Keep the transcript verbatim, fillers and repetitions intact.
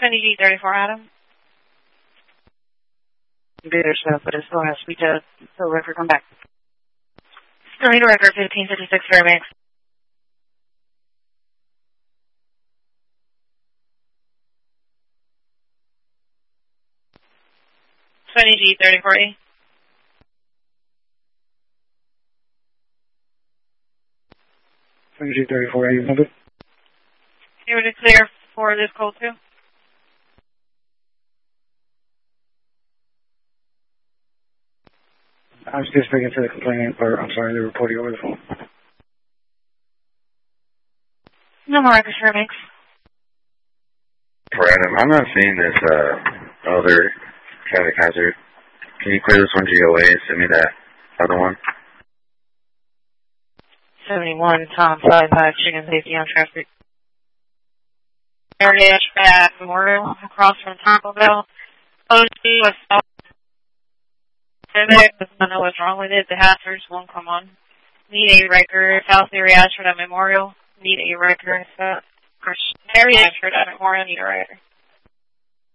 twenty G thirty-four, Adam. Computer stuff, but it still has to be to the record come back. Still need a record fifteen fifty-six Fairbanks. twenty G thirty-four A. twenty G thirty-four A, you remember? You were to clear for this code too? I was just speaking to the complainant, or I'm sorry, the reporter over the phone. No more records Fairbanks. For Adam, I'm not seeing this uh, other traffic hazard. Can you clear this one G O A and send me that other one? seventy-one, Tom, five five, chicken safety on traffic. Area at Memorial, across from Taco Bell. O C was stopped. Civic doesn't know what's wrong with it. The hazards won't come on. Need a record. South area Ashford at Memorial. Need a record. Uh, area Ashford at Memorial. Need a record.